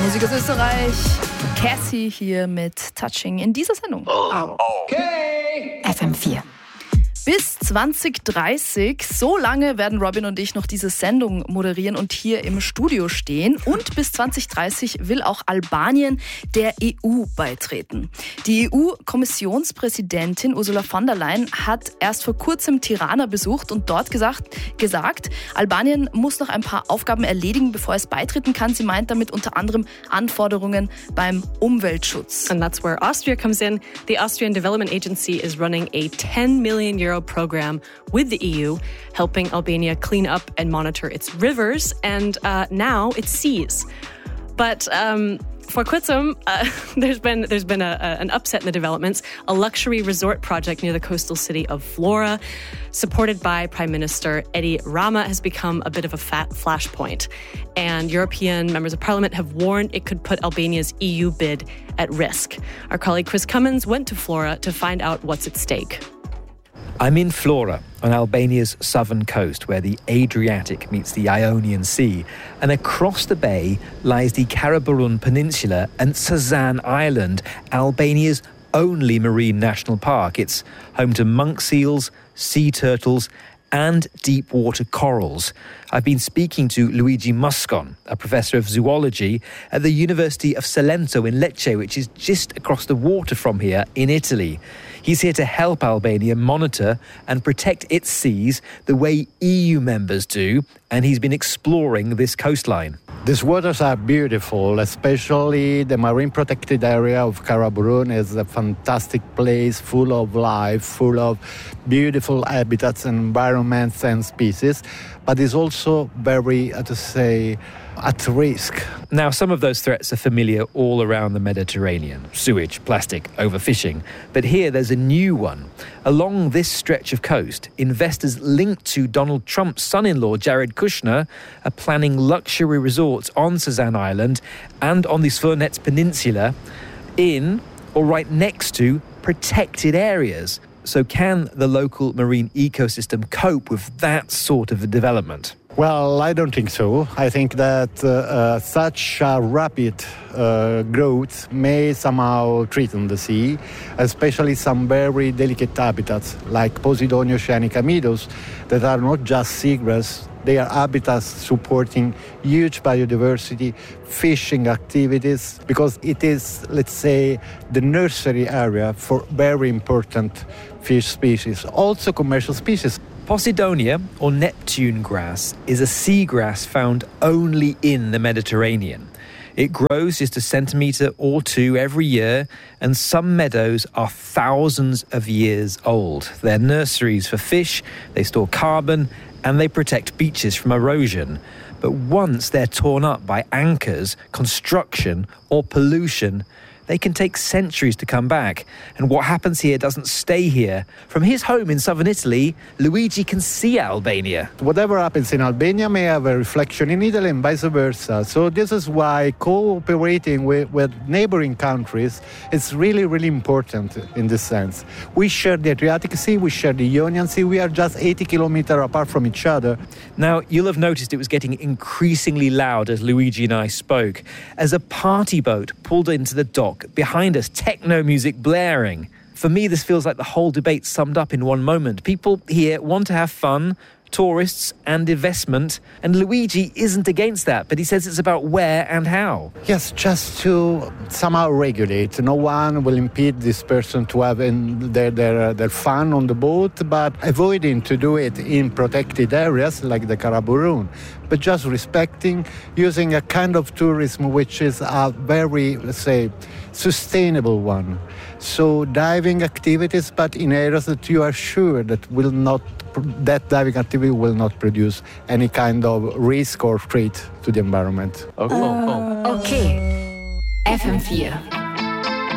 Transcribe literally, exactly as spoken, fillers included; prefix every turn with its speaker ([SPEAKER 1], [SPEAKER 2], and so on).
[SPEAKER 1] Musik aus Österreich. Cassie hier mit Touching in dieser Sendung.
[SPEAKER 2] Oh, okay.
[SPEAKER 3] F M vier.
[SPEAKER 1] Bis zwanzig dreißig, so lange werden Robin und ich noch diese Sendung moderieren und hier im Studio stehen. Und bis zwanzig dreißig will auch Albanien der E U beitreten. Die E U-Kommissionspräsidentin Ursula von der Leyen hat erst vor kurzem Tirana besucht und dort gesagt, gesagt, Albanien muss noch ein paar Aufgaben erledigen, bevor es beitreten kann. Sie meint damit unter anderem Anforderungen beim Umweltschutz.
[SPEAKER 4] And that's where Austria comes in. The Austrian Development Agency is running a ten million euro program with the E U, helping Albania clean up and monitor its rivers and uh, now its seas. But um, for kurzum, uh, there's been there's been a, a, an upset in the developments. A luxury resort project near the coastal city of Vlora, supported by Prime Minister Edi Rama, has become a bit of a fat flashpoint. And European members of parliament have warned it could put Albania's E U bid at risk. Our colleague Chris Cummins went to Vlora to find out what's at stake.
[SPEAKER 5] I'm in Vlora, on Albania's southern coast, where the Adriatic meets the Ionian Sea. And across the bay lies the Karaburun Peninsula and Sazan Island, Albania's only marine national park. It's home to monk seals, sea turtles, and deep water corals. I've been speaking to Luigi Muscon, a professor of zoology at the University of Salento in Lecce, which is just across the water from here in Italy. He's here to help Albania monitor and protect its seas the way E U members do, and he's been exploring this coastline.
[SPEAKER 6] These waters are beautiful, especially the marine protected area of Karaburun is a fantastic place, full of life, full of beautiful habitats and environments and species, but is also very, uh, to say, at risk.
[SPEAKER 5] Now, some of those threats are familiar all around the Mediterranean. Sewage, plastic, overfishing. But here there's a new one. Along this stretch of coast, investors linked to Donald Trump's son-in-law, Jared Kushner, are planning luxury resorts on Sazan Island and on the Svernets Peninsula in or right next to protected areas. So can the local marine ecosystem cope with that sort of a development?
[SPEAKER 6] Well, I don't think so. I think that uh, uh, such a rapid uh, growth may somehow threaten the sea, especially some very delicate habitats like Posidonia oceanica meadows that are not just seagrass. They are habitats supporting huge biodiversity, fishing activities, because it is, let's say, the nursery area for very important fish species, also commercial species.
[SPEAKER 5] Posidonia, or Neptune grass, is a seagrass found only in the Mediterranean. It grows just a centimetre or two every year, and some meadows are thousands of years old. They're nurseries for fish, they store carbon, and they protect beaches from erosion. But once they're torn up by anchors, construction, or pollution, they can take centuries to come back. And what happens here doesn't stay here. From his home in southern Italy, Luigi can see Albania.
[SPEAKER 6] Whatever happens in Albania may have a reflection in Italy and vice versa. So this is why cooperating with, with neighboring countries is really, really important in this sense. We share the Adriatic Sea, we share the Ionian Sea, we are just eighty kilometers apart from each other.
[SPEAKER 5] Now, you'll have noticed it was getting increasingly loud as Luigi and I spoke, as a party boat pulled into the dock. Behind us, techno music blaring. For me, this feels like the whole debate summed up in one moment. People here want to have fun, tourists and investment, and Luigi isn't against that, but he says it's about where and how.
[SPEAKER 6] Yes, just to somehow regulate. No one will impede this person to have in their, their, their fun on the boat, but avoiding to do it in protected areas like the Karaburun, but just respecting, using a kind of tourism which is a very, let's say, sustainable one. So diving activities, but in areas that you are sure that will not, that diving activity will not produce any kind of risk or threat to the environment.
[SPEAKER 3] Okay. F M vier.